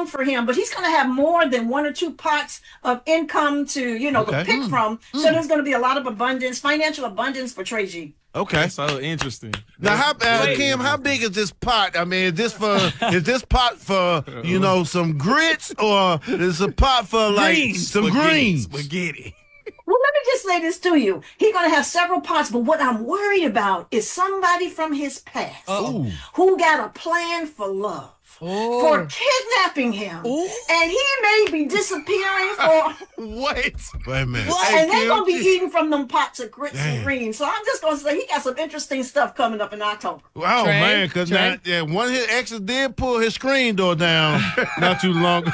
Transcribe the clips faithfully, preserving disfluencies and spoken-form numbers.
down for him, but he's going to have more than one or two pots of income to, you know, Okay. to pick Mm. from. Mm. So there's going to be a lot of abundance, financial abundance for Trey G. Okay. So interesting. Now, how, uh, Wait. Kim, how big is this pot? I mean, is this for is this pot for you know some grits or is a pot for like Greens. some Spaghetti. greens? Spaghetti. Well, let me just say this to you. He's going to have several pots, but what I'm worried about is somebody from his past Ooh. who got a plan for love. Oh. For kidnapping him, Ooh. and he may be disappearing for, Wait. Wait a minute. What? Hey, and they're Kim, gonna be eating from them pots of grits Damn. and greens. So I'm just gonna say he got some interesting stuff coming up in October. Oh Trey? man, because Trey? yeah, one of his exes did pull his screen door down not too long.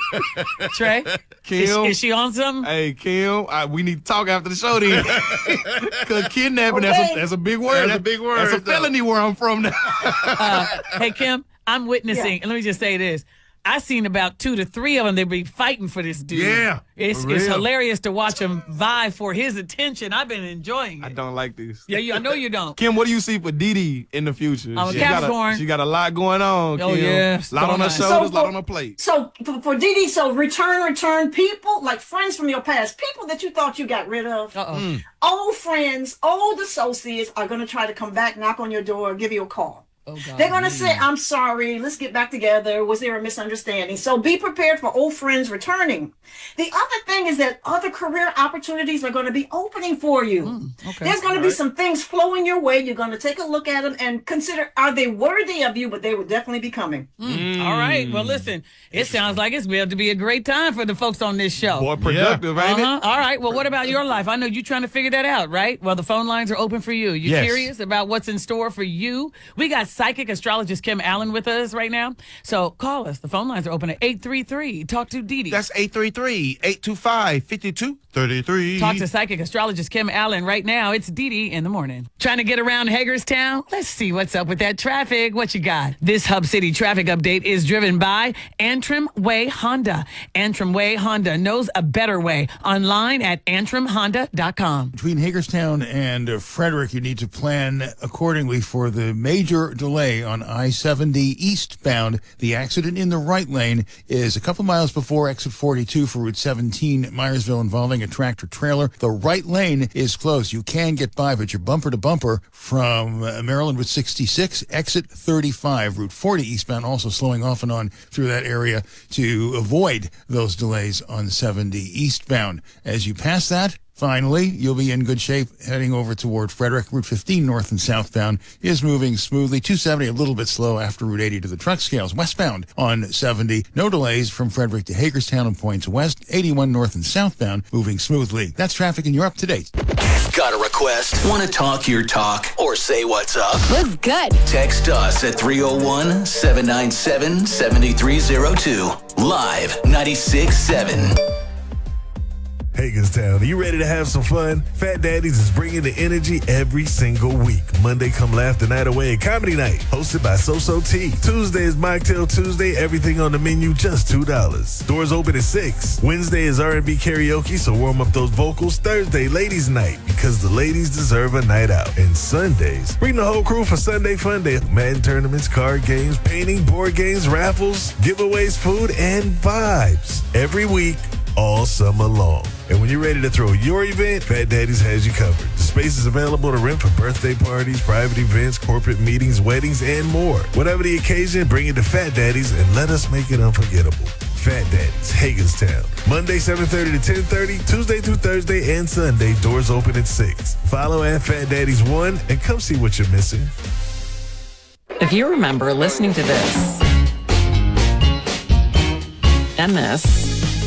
Trey, is, Kim. is she on something? Hey, Kim, I, we need to talk after the show then. Because kidnapping, that's, Okay. a, that's a big word. That's a big word, That's a though. felony where I'm from now. Uh, hey, Kim, I'm witnessing, and let me just say this. I seen about two to three of them. They be fighting for this dude. Yeah, it's for it's real. hilarious to watch them vie for his attention. I've been enjoying it. I don't like this. Yeah, you, I know you don't. Kim, what do you see for Didi in the future? I'm a She got Capricorn. She got a lot going on, Oh, Kim. yeah. lot on her So shoulders, for- lot on her plate. So for, for Didi, so return, return people like friends from your past, people that you thought you got rid of. Uh-oh. Old friends, old associates are gonna try to come back, knock on your door, give you a call. Oh, God. They're going to say, I'm sorry, let's get back together. Was there a misunderstanding? So be prepared for old friends returning. The other thing is that other career opportunities are going to be opening for you. Mm, okay. There's going to be some things flowing your way. You're going to take a look at them and consider, are they worthy of you? But they will definitely be coming. Mm, all right. Well, listen, it sounds like it's going to be a great time for the folks on this show. Boy, productive, ain't Uh-huh. All right. Well, what about your life? I know you're trying to figure that out, right? Well, the phone lines are open for you. You Yes. curious about what's in store for you? We got psychic astrologist Kim Allen with us right now. So call us. The phone lines are open at eight three three. Talk to Didi. That's eight three three, eight two five, five two three three. Talk to psychic astrologist Kim Allen right now. It's Didi in the morning. Trying to get around Hagerstown? Let's see what's up with that traffic. What you got? This Hub City traffic update is driven by Antrim Way Honda. Antrim Way Honda knows a better way. Online at antrim honda dot com. Between Hagerstown and uh, Frederick, you need to plan accordingly for the major delay on I seventy eastbound. The accident in the right lane is a couple miles before exit forty-two for Route seventeen, Myersville, involving a tractor trailer. The right lane is closed. You can get by, but you're bumper to bumper from uh, Maryland Route sixty-six, exit thirty-five. Route forty eastbound also slowing off and on through that area to avoid those delays on seventy eastbound. As you pass that, finally, you'll be in good shape heading over toward Frederick. Route fifteen north and southbound is moving smoothly. two seventy a little bit slow after Route eighty to the truck scales. Westbound on seventy, no delays from Frederick to Hagerstown and points west. eighty-one north and southbound moving smoothly. That's traffic and you're up to date. Got a request? Want to talk your talk or say what's up? What's good? Text us at three oh one, seven nine seven, seven three oh two. Live ninety-six seven. Hagerstown, are you ready to have some fun? Fat Daddies is bringing the energy every single week. Monday, come laugh the night away at Comedy Night, hosted by So-So T. Tuesday is Mocktail Tuesday, everything on the menu, just two dollars. Doors open at six. Wednesday is R and B karaoke, so warm up those vocals. Thursday, Ladies Night, because the ladies deserve a night out. And Sundays, bring the whole crew for Sunday Fun Day. Madden tournaments, card games, painting, board games, raffles, giveaways, food, and vibes. Every week, all summer long. And when you're ready to throw your event, Fat Daddies has you covered. The space is available to rent for birthday parties, private events, corporate meetings, weddings, and more. Whatever the occasion, bring it to Fat Daddies and let us make it unforgettable. Fat Daddies, Hagerstown. Monday, seven thirty to ten thirty, Tuesday through Thursday, and Sunday, doors open at six. Follow at Fat Daddies one and come see what you're missing. If you remember listening to this and this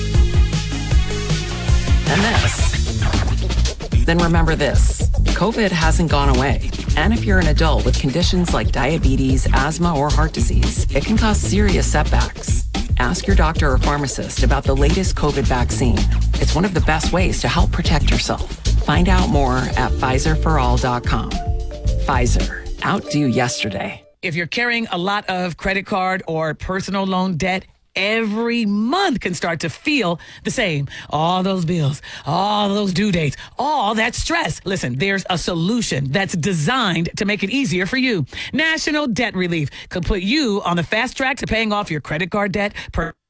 and this, then remember this. COVID hasn't gone away. And if you're an adult with conditions like diabetes, asthma, or heart disease, it can cause serious setbacks. Ask your doctor or pharmacist about the latest COVID vaccine. It's one of the best ways to help protect yourself. Find out more at Pfizer for all dot com. Pfizer, outdo yesterday. If you're carrying a lot of credit card or personal loan debt, every month can start to feel the same. All those bills, all those due dates, all that stress. Listen, there's a solution that's designed to make it easier for you. National Debt Relief could put you on the fast track to paying off your credit card debt, per